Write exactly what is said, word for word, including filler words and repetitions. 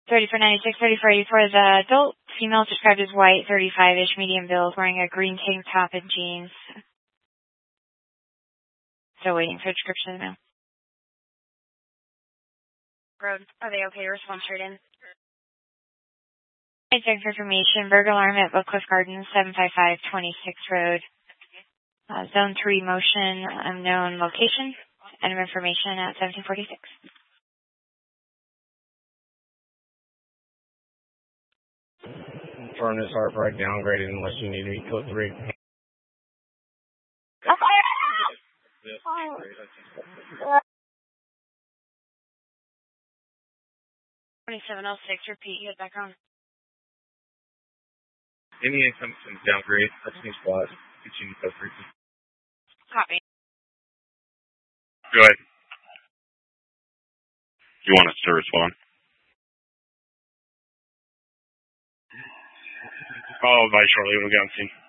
thirty for ninety-six, thirty for eighty-four. The adult female described as white, thirty-five-ish, medium build, wearing a green tank top and jeans. Still waiting for a description of the mail. Road, are they okay to respond straight in? I checked for information. Burglar alarm at Oak Cliff Gardens, seven five five twenty-six Road. Uh, zone three motion, unknown location. End of information at seventeen forty-six. Furnace heart right downgraded unless you need to be code three. twenty-seven oh six, repeat, get back on. Any income from downgrade, that's new squad. Continue code three. Copy. Go ahead. You want us to respond? I'll advise shortly when we get on scene.